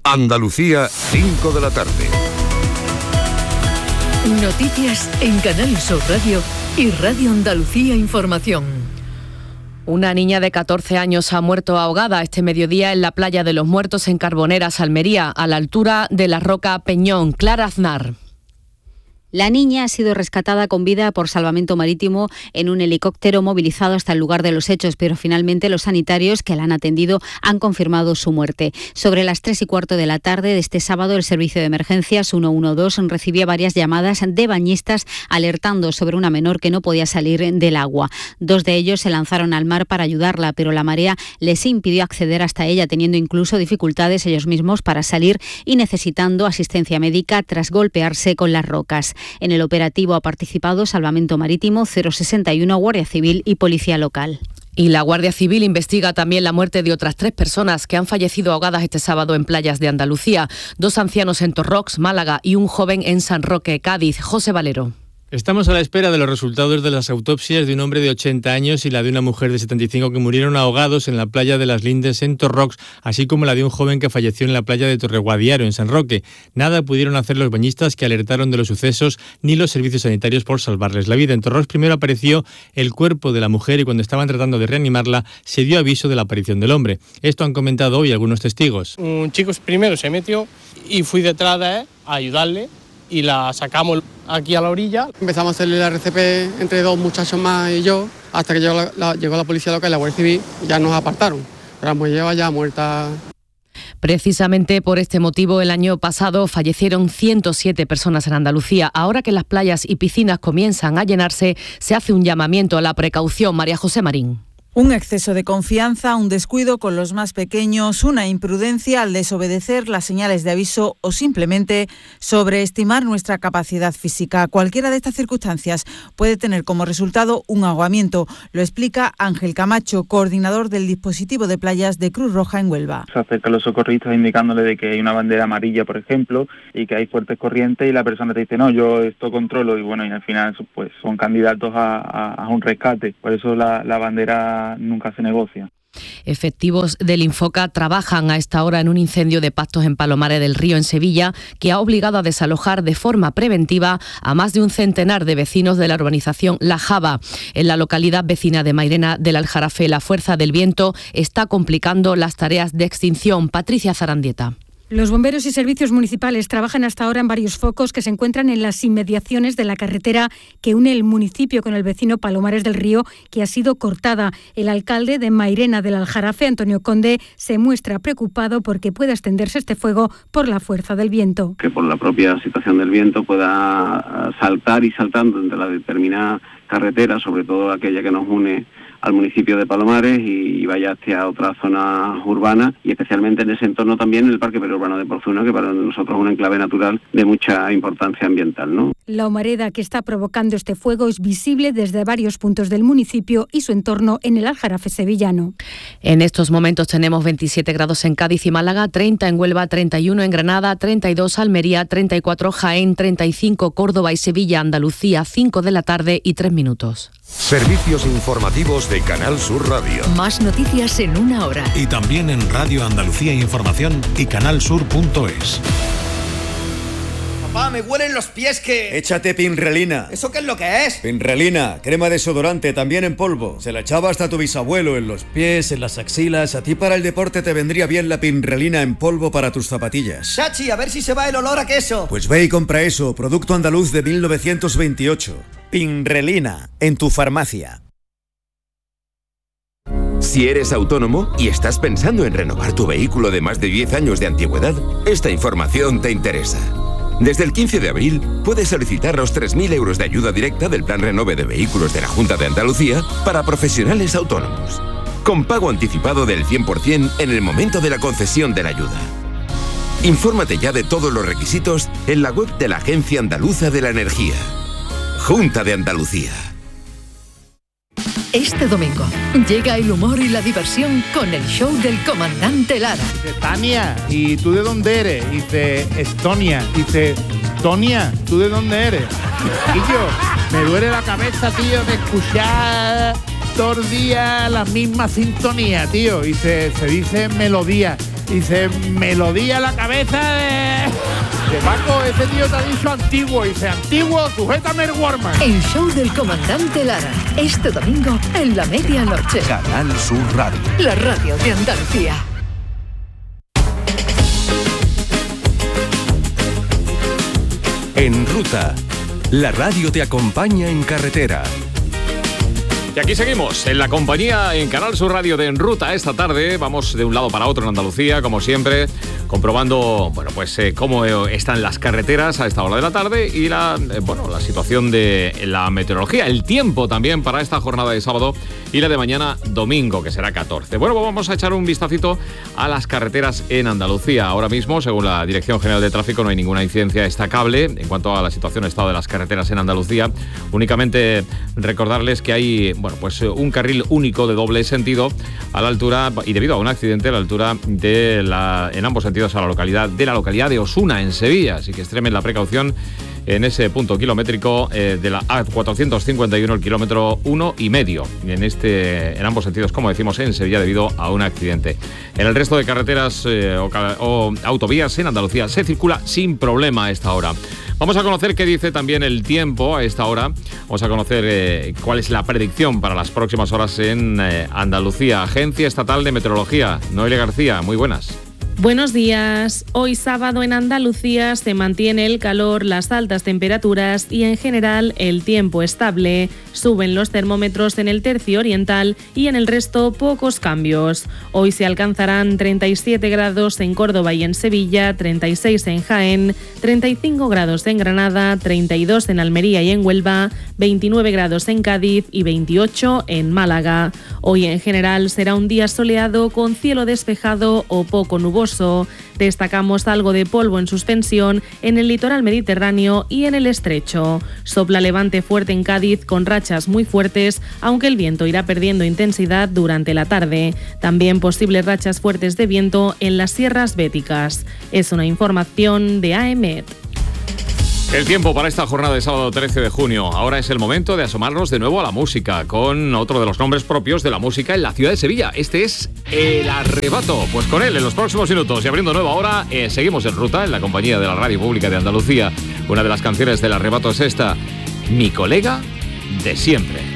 Andalucía, 5 de la tarde. Noticias en Canal Sur Radio y Radio Andalucía Información. Una niña de 14 años ha muerto ahogada este mediodía en la playa de los Muertos en Carboneras, Almería, a la altura de la Roca Peñón. Clara Aznar. La niña ha sido rescatada con vida por Salvamento Marítimo en un helicóptero movilizado hasta el lugar de los hechos, pero finalmente los sanitarios que la han atendido han confirmado su muerte. Sobre las 3:15 de la tarde de este sábado, el servicio de emergencias 112 recibía varias llamadas de bañistas alertando sobre una menor que no podía salir del agua. 2 de ellos se lanzaron al mar para ayudarla, pero la marea les impidió acceder hasta ella, teniendo incluso dificultades ellos mismos para salir y necesitando asistencia médica tras golpearse con las rocas. En el operativo ha participado Salvamento Marítimo, 061, Guardia Civil y Policía Local. Y la Guardia Civil investiga también la muerte de otras 3 personas que han fallecido ahogadas este sábado en playas de Andalucía. 2 ancianos en Torrox, Málaga, y un joven en San Roque, Cádiz. José Valero. Estamos a la espera de los resultados de las autopsias de un hombre de 80 años y la de una mujer de 75 que murieron ahogados en la playa de las Lindes en Torrox, así como la de un joven que falleció en la playa de Torreguadiaro en San Roque. Nada pudieron hacer los bañistas que alertaron de los sucesos ni los servicios sanitarios por salvarles la vida. En Torrox primero apareció el cuerpo de la mujer y cuando estaban tratando de reanimarla se dio aviso de la aparición del hombre. Esto han comentado hoy algunos testigos. Un chico primero se metió y fui detrás de él a ayudarle y la sacamos aquí a la orilla. Empezamos a hacerle la RCP entre 2 muchachos más y yo, hasta que llegó la policía local y la Guardia Civil, ya nos apartaron. Pero la lleva ya muerta. Precisamente por este motivo, el año pasado fallecieron 107 personas en Andalucía. Ahora que las playas y piscinas comienzan a llenarse, se hace un llamamiento a la precaución. María José Marín. Un exceso de confianza, un descuido con los más pequeños, una imprudencia al desobedecer las señales de aviso o simplemente sobreestimar nuestra capacidad física. Cualquiera de estas circunstancias puede tener como resultado un ahogamiento. Lo explica Ángel Camacho, coordinador del dispositivo de playas de Cruz Roja en Huelva. Se acercan los socorristas indicándole de que hay una bandera amarilla, por ejemplo, y que hay fuertes corrientes y la persona te dice, no, yo esto controlo, y bueno, y al final pues son candidatos a un rescate. Por eso la bandera nunca se negocia. Efectivos del Infoca trabajan a esta hora en un incendio de pastos en Palomares del Río, en Sevilla, que ha obligado a desalojar de forma preventiva a más de un centenar de vecinos de la urbanización La Java. En la localidad vecina de Mairena del Aljarafe, la fuerza del viento está complicando las tareas de extinción. Patricia Zarandieta. Los bomberos y servicios municipales trabajan hasta ahora en varios focos que se encuentran en las inmediaciones de la carretera que une el municipio con el vecino Palomares del Río, que ha sido cortada. El alcalde de Mairena del Aljarafe, Antonio Conde, se muestra preocupado porque pueda extenderse este fuego por la fuerza del viento. Que por la propia situación del viento pueda saltar y saltando entre la determinada carretera, sobre todo aquella que nos une al municipio de Palomares y vaya hacia otras zonas urbanas y especialmente en ese entorno también el Parque Periurbano de Porzuna, que para nosotros es un enclave natural de mucha importancia ambiental, ¿no? La humareda que está provocando este fuego es visible desde varios puntos del municipio y su entorno en el Aljarafe sevillano. En estos momentos tenemos 27 grados en Cádiz y Málaga, 30 en Huelva, 31 en Granada, 32 Almería, 34 Jaén, 35 Córdoba y Sevilla, Andalucía, 5 de la tarde y 3 minutos. Servicios informativos de Canal Sur Radio. Más noticias en una hora. Y también en Radio Andalucía Información y canalsur.es. Papá, me huelen los pies que... Échate Pinrelina. ¿Eso qué es lo que es? Pinrelina, crema desodorante, también en polvo. Se la echaba hasta tu bisabuelo en los pies, en las axilas. A ti para el deporte te vendría bien la Pinrelina en polvo para tus zapatillas. Chachi, a ver si se va el olor a queso. Pues ve y compra eso, producto andaluz de 1928. Pinrelina, en tu farmacia. Si eres autónomo y estás pensando en renovar tu vehículo de más de 10 años de antigüedad, esta información te interesa. Desde el 15 de abril puedes solicitar los 3.000 euros de ayuda directa del Plan Renove de Vehículos de la Junta de Andalucía para profesionales autónomos, con pago anticipado del 100% en el momento de la concesión de la ayuda. Infórmate ya de todos los requisitos en la web de la Agencia Andaluza de la Energía. Junta de Andalucía. Este domingo llega el humor y la diversión con el show del comandante Lara. Dice, Tania, ¿y tú de dónde eres? Dice, Estonia. Dice, Tonia, ¿tú de dónde eres? Y yo, me duele la cabeza, tío, de escuchar todo el día la misma sintonía, tío. Y se dice melodía. Dice, melodía a la cabeza de Paco. Ese tío te ha dicho antiguo. Dice, antiguo, sujétame el Warman. El show del comandante Lara. Este domingo en la medianoche. Canal Sur Radio. La radio de Andalucía. En Ruta, la radio te acompaña en carretera. Y aquí seguimos, en la compañía en Canal Sur Radio de En Ruta esta tarde. Vamos de un lado para otro en Andalucía, como siempre, comprobando, cómo están las carreteras a esta hora de la tarde y la situación de la meteorología, el tiempo también para esta jornada de sábado y la de mañana domingo, que será 14. Bueno, vamos a echar un vistacito a las carreteras en Andalucía. Ahora mismo, según la Dirección General de Tráfico, no hay ninguna incidencia destacable en cuanto a la situación o estado de las carreteras en Andalucía. Únicamente recordarles que hay un carril único de doble sentido a la altura, y debido a un accidente, a la altura de en ambos sentidos a la localidad de Osuna, en Sevilla. Así que extremen la precaución en ese punto kilométrico de la A451, el kilómetro 1,5. En ambos sentidos, como decimos, en Sevilla, debido a un accidente. En el resto de carreteras o autovías en Andalucía se circula sin problema a esta hora. Vamos a conocer qué dice también el tiempo a esta hora. Vamos a conocer cuál es la predicción para las próximas horas en Andalucía. Agencia Estatal de Meteorología. Noelia García, muy buenas. Buenos días. Hoy sábado en Andalucía se mantiene el calor, las altas temperaturas y en general el tiempo estable. Suben los termómetros en el tercio oriental y en el resto pocos cambios. Hoy se alcanzarán 37 grados en Córdoba y en Sevilla, 36 en Jaén, 35 grados en Granada, 32 en Almería y en Huelva, 29 grados en Cádiz y 28 en Málaga. Hoy en general será un día soleado con cielo despejado o poco nuboso. Destacamos algo de polvo en suspensión en el litoral mediterráneo y en el estrecho. Sopla levante fuerte en Cádiz con rachas muy fuertes, aunque el viento irá perdiendo intensidad durante la tarde. También posibles rachas fuertes de viento en las sierras béticas. Es una información de AEMET. El tiempo para esta jornada de sábado 13 de junio. Ahora es el momento de asomarnos de nuevo a la música, con otro de los nombres propios de la música en la ciudad de Sevilla. Este es El Arrebato. Pues con él, en los próximos minutos y abriendo nueva hora, seguimos en ruta en la compañía de la Radio Pública de Andalucía. Una de las canciones del Arrebato es esta, Mi colega de siempre.